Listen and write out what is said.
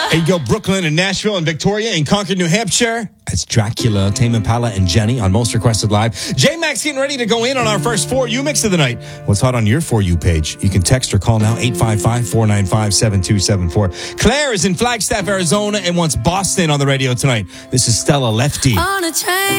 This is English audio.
There you go, Brooklyn and Nashville and Victoria and Concord, New Hampshire. It's Dracula, Tame Impala, and Jenny on Most Requested Live. J-Max getting ready to go in on our first For You mix of the night. What's hot on your For You page? You can text or call now, 855-495-7274. Claire is in Flagstaff, Arizona, and wants Boston on the radio tonight. This is Stella Lefty. On a train.